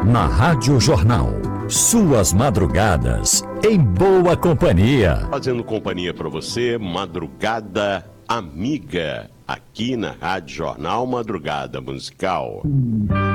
Na Rádio Jornal, suas madrugadas em boa companhia. Fazendo companhia para você, Madrugada Amiga, aqui na Rádio Jornal Madrugada Musical.